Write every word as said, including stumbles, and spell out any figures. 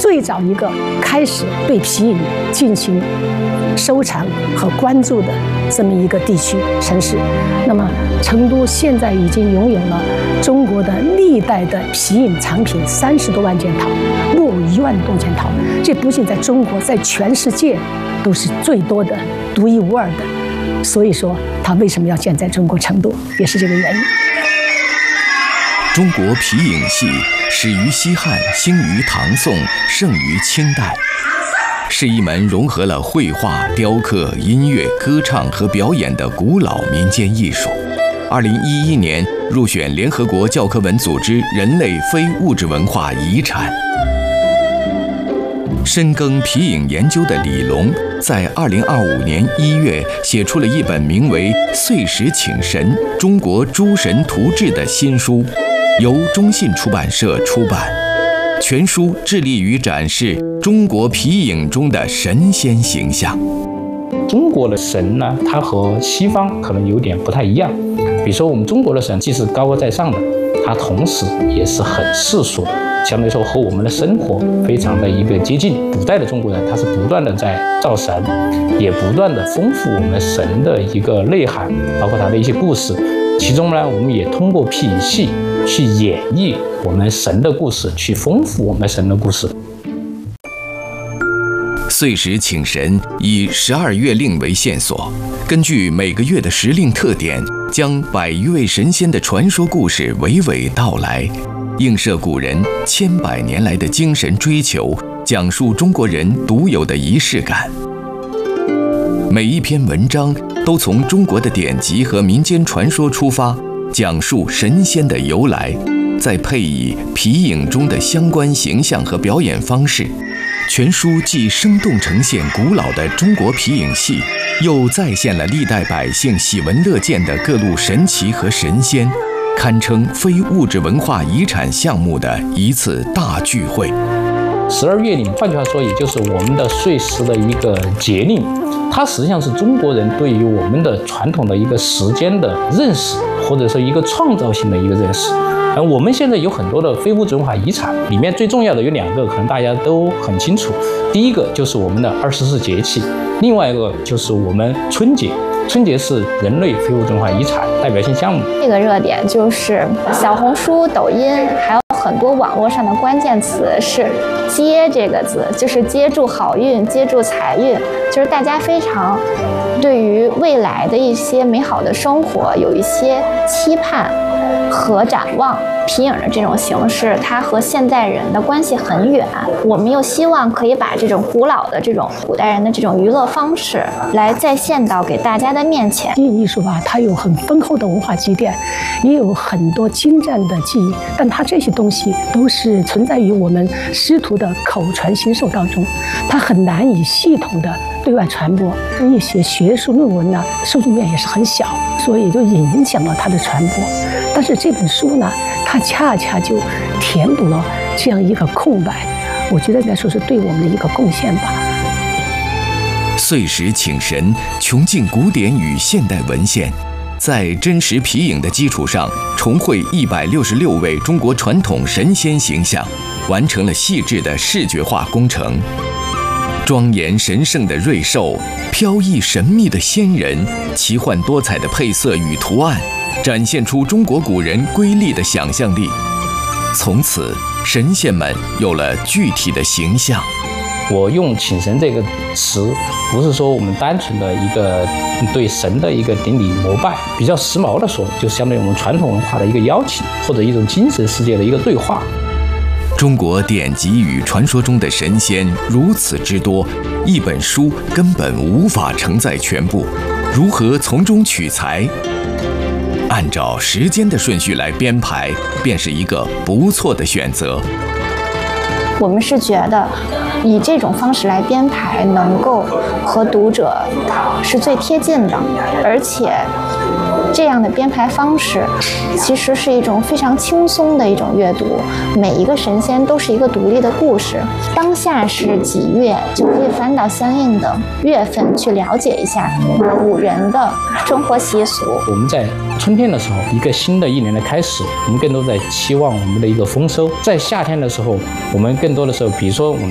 最早一个开始对皮影进行收藏和关注的这么一个地区城市。那么成都现在已经拥有了中国的历代的皮影藏品三十多万件套，木偶一万多件套，这不仅在中国，在全世界都是最多的、独一无二的。所以说，它为什么要建在中国成都，也是这个原因。 中国皮影戏始于西汉，兴于唐宋，盛于清代，是一门融合了绘画、雕刻、音乐、歌唱和表演的古老民间艺术。二零一一年入选联合国教科文组织人类非物质文化遗产。深耕皮影研究的李龙，在二零二五年一月写出了一本名为《岁时请神：中国诸神图志》的新书，由中信出版社出版。全书致力于展示中国皮影中的神仙形象。 中国的神呢，它和西方可能有点不太一样。比如说，我们中国的神既是高高在上的，它同时也是很世俗的，相对来说和我们的生活非常的一个接近。古代的中国人，他是不断的在造神，也不断的丰富我们神的一个内涵，包括他的一些故事。其中呢，我们也通过皮影戏去演绎我们神的故事，去丰富我们神的故事。 岁时请神以十二月令为线索，根据每个月的时令特点，将百余位神仙的传说故事娓娓道来，映射古人千百年来的精神追求，讲述中国人独有的仪式感。每一篇文章都从中国的典籍和民间传说出发，讲述神仙的由来，再配以皮影中的相关形象和表演方式。全书既生动呈现古老的中国皮影戏，又再现了历代百姓喜闻乐见的各路神奇和神仙，堪称非物质文化遗产项目的一次大聚会。 十二月令，换句话说，也就是我们的岁时的一个节令，它实际上是中国人对于我们的传统的一个时间的认识，或者说一个创造性的一个认识。而我们现在有很多的非物质文化遗产，里面最重要的有两个，可能大家都很清楚。第一个就是我们的二十四节气，另外一个就是我们春节。春节是人类非物质文化遗产代表性项目。 这个热点就是小红书、抖音，还有很多网络上的关键词是“接”这个字，就是接住好运、接住财运，就是大家非常对于未来的一些美好的生活有一些期盼和展望。皮影的这种形式，它和现代人的关系很远，我们又希望可以把这种古老的这种古代人的这种娱乐方式来再现到给大家的面前。 皮影艺术吧，它有很丰厚的文化积淀，也有很多精湛的技艺，但它这些东西都是存在于我们师徒的口传心授当中，它很难以系统的对外传播。一些学术论文呢，受众面也是很小，所以就影响了它的传播。但是这本书呢，它恰恰就填补了这样一个空白，我觉得来说是对我们的一个贡献吧。 岁时请神穷尽古典与现代文献，在真实皮影的基础上，重绘一百六十六位中国传统神仙形象，完成了细致的视觉化工程。庄严神圣的瑞兽，飘逸神秘的仙人，奇幻多彩的配色与图案，展现出中国古人瑰丽的想象力。从此，神仙们有了具体的形象。 我用请神这个词，不是说我们单纯的一个对神的一个顶礼膜拜，比较时髦的说，就相当于我们传统文化的一个邀请，或者一种精神世界的一个对话。 中国典籍与传说中的神仙如此之多，一本书根本无法承载全部，如何从中取材？按照时间的顺序来编排，便是一个不错的选择。 我们是觉得以这种方式来编排，能够和读者是最贴近的，而且这样的编排方式其实是一种非常轻松的一种阅读，每一个神仙都是一个独立的故事，当下是几月就可以翻到相应的月份去了解一下古人的生活习俗。 我们在春天的时候，一个新的一年的开始，我们更多在期望我们的一个丰收；在夏天的时候，我们更多的时候，比如说我们